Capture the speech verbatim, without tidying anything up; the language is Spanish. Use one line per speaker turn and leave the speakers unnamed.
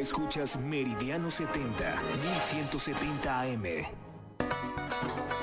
Escuchas Meridiano setenta, mil ciento setenta A M.